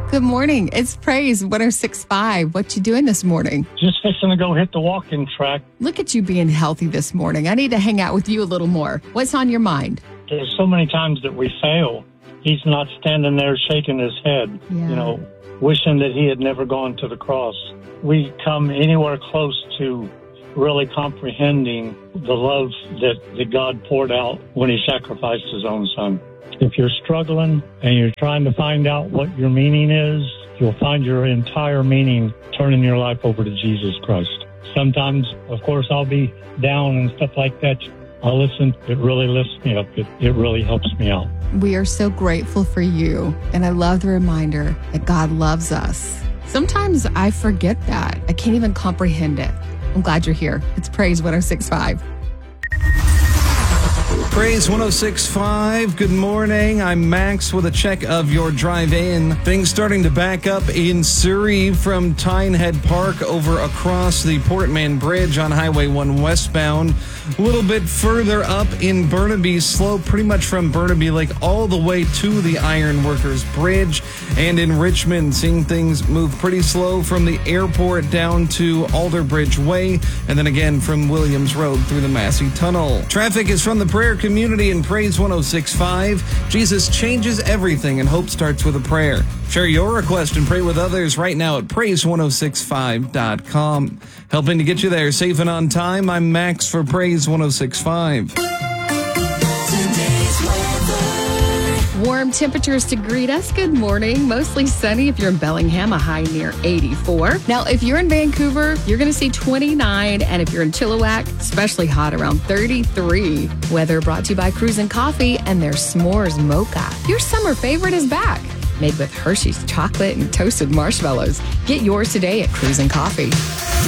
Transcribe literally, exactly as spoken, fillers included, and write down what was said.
Good morning. It's Praise one oh six point five. What you doing this morning? Just fixing to go hit the walking track. Look at you being healthy this morning. I need to hang out with you a little more. What's on your mind? There's so many times that we fail. He's not standing there shaking his head, Yeah. you know, wishing that he had never gone to the cross. We come anywhere close to really comprehending the love that, that God poured out when he sacrificed his own son. If you're struggling and you're trying to find out what your meaning is, you'll find your entire meaning turning your life over to Jesus Christ. Sometimes, of course, I'll be down and stuff like that. I'll listen. It really lifts me up. It, it really helps me out. We are so grateful for you. And I love the reminder that God loves us. Sometimes I forget that. I can't even comprehend it. I'm glad you're here. It's Praise one oh six point five. Praise one oh six point five. Good morning. I'm Max with a check of your drive in. Things starting to back up in Surrey from Tyne Head Park over across the Portman Bridge on Highway one westbound. A little bit further up in Burnaby, slow pretty much from Burnaby Lake all the way to the Ironworkers Bridge. And in Richmond, seeing things move pretty slow from the airport down to Alderbridge Way. And then again from Williams Road through the Massey Tunnel. Traffic is from the prayer community in Praise one oh six point five. Jesus changes everything and hope starts with a prayer. Share your request and pray with others right now at praise one oh six five dot com. Helping to get you there safe and on time, I'm Max for Praise one oh six point five. Warm temperatures to greet us. Good morning. Mostly sunny if you're in Bellingham, a high near eighty-four. Now, if you're in Vancouver, you're going to see twenty-nine. And if you're in Chilliwack, especially hot, around thirty-three. Weather brought to you by Cruisin' Coffee and their S'mores Mocha. Your summer favorite is back. Made with Hershey's chocolate and toasted marshmallows. Get yours today at Cruisin' Coffee.